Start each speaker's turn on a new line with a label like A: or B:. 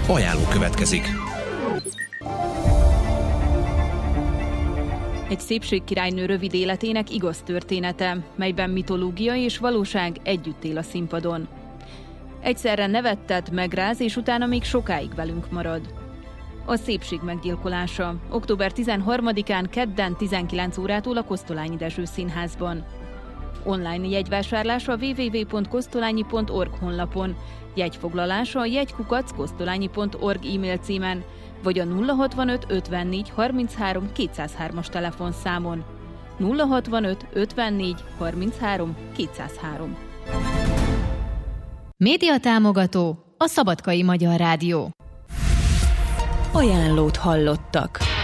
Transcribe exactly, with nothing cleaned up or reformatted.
A: Ajánló következik.
B: Egy szépségkirálynő rövid életének igaz története, melyben mitológia és valóság együtt él a színpadon. Egyszerre nevettet, megráz, és utána még sokáig velünk marad. A szépség meggyilkolása. október tizenharmadikán kedden tizenkilenc órától a Kosztolányi Dezső Színházban. Online jegyvásárlás a double-u double-u double-u pont kosztolányi pont org honlapon, jegyfoglalása a jegykukac kosztolányi pont org e-mail címen, vagy a nulla hatvanöt ötvennégy harminchárom kétszázhármas telefonszámon. nulla hatvanöt ötvennégy harminchárom kétszázhárom.
C: Média támogató a Szabadkai Magyar Rádió.
D: Ajánlót hallottak.